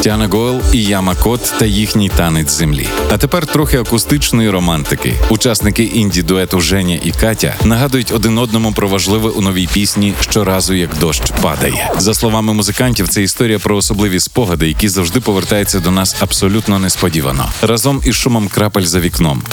Тіана Гойл і Яма Кот та їхній танець землі. А тепер трохи акустичної романтики. Учасники інді-дуету Женя і Катя нагадують один одному про важливе у новій пісні «Щоразу, як дощ падає». За словами музикантів, це історія про особливі спогади, які завжди повертаються до нас абсолютно несподівано. Разом із шумом крапель за вікном,